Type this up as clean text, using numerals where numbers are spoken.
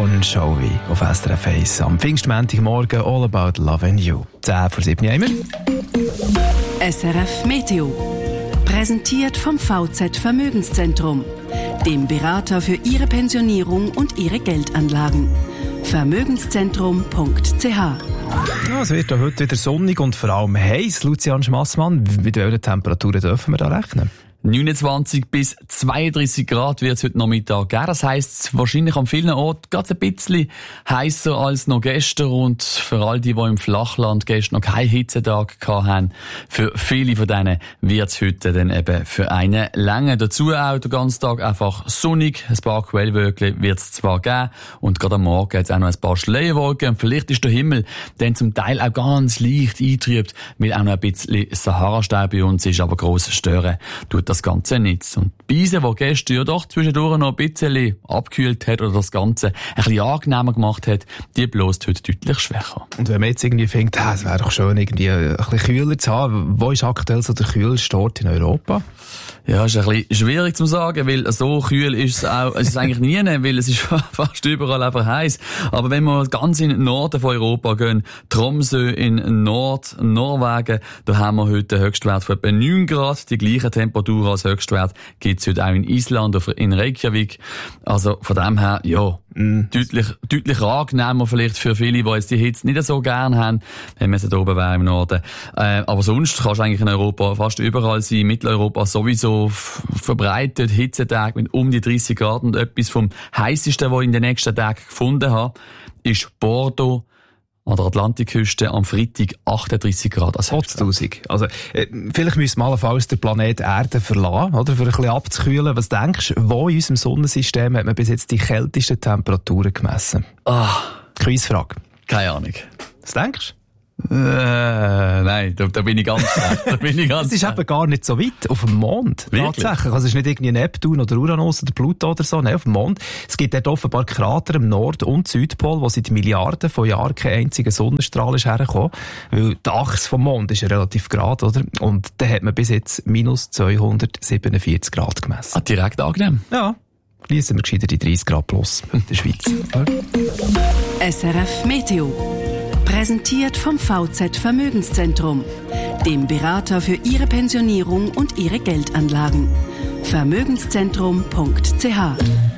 Bon Jovi auf SRF 1 am Pfingstmontagmorgen. All about love and you. 10:07 einmal. SRF Meteo. Präsentiert vom VZ Vermögenszentrum, dem Berater für Ihre Pensionierung und Ihre Geldanlagen. Vermögenszentrum.ch. Ja, es wird ja heute wieder sonnig und vor allem heiß. Lucian Schmassmann, mit welchen Temperaturen dürfen wir da rechnen? 29 bis 32 Grad wird es heute Nachmittag geben. Das heisst, wahrscheinlich an vielen Orten ganz ein bisschen heißer als noch gestern. Und für all die im Flachland gestern noch keinen Hitzetag hatten, für viele von denen wird es heute dann eben für eine Länge. Dazu auch den ganzen Tag einfach sonnig. Ein paar Quellwölkchen wird es zwar geben. Und gerade am Morgen hat es auch noch ein paar Schleierwolken. Und vielleicht ist der Himmel dann zum Teil auch ganz leicht eingetrübt, weil auch noch ein bisschen Sahara-Staub bei uns ist. Aber gross stören tut das Ganze nicht. Und die Beise, die gestern ja doch zwischendurch noch ein bisschen abgekühlt hat oder das Ganze ein bisschen angenehmer gemacht hat, die bläst heute deutlich schwächer. Und wenn man jetzt irgendwie denkt, es wäre doch schön, irgendwie ein bisschen kühler zu haben, wo ist aktuell so der kühlste Ort in Europa? Ja, ist ein bisschen schwierig zu sagen, weil so kühl ist es eigentlich nie, weil es ist fast überall einfach heiß. Aber wenn wir ganz in den Norden von Europa gehen, Tromsø in Norwegen, da haben wir heute einen Höchstwert von etwa 9 Grad. Die gleiche Temperatur als Höchstwert gibt es heute auch in Island oder in Reykjavik. Also von dem her, ja, deutlich angenehmer vielleicht für viele, die jetzt die Hitze nicht so gern haben, wenn man sie da oben wäre im Norden. Aber sonst kannst du eigentlich in Europa fast überall sein, in Mitteleuropa sowieso verbreitet Hitzetage mit um die 30 Grad und etwas vom heißesten, was ich in den nächsten Tagen gefunden habe, ist Bordeaux an der Atlantikküste am Freitag 38 Grad. Also vielleicht müssen wir allenfalls den Planet Erde verlassen, oder? Für ein bisschen abzukühlen. Was denkst du, wo in unserem Sonnensystem hat man bis jetzt die kältesten Temperaturen gemessen? Quizfrage. Keine Ahnung. Was denkst du? Nein, da bin ich ganz schlecht. Es ist eben gar nicht so weit. Auf dem Mond. Wirklich? Tatsächlich. Also es ist nicht irgendwie Neptun oder Uranus oder Pluto oder so. Nein, auf dem Mond. Es gibt dort offenbar Krater im Nord- und Südpol, wo seit Milliarden von Jahren kein einziger Sonnenstrahl ist hergekommen. Weil die Achse vom Mond ist ja relativ gerade, oder? Und da hat man bis jetzt minus 247 Grad gemessen. Direkt angenehm. Ja. Schliessen wir gescheiter die 30 Grad plus in der Schweiz. SRF Meteo. Präsentiert vom VZ Vermögenszentrum, dem Berater für Ihre Pensionierung und Ihre Geldanlagen. Vermögenszentrum.ch.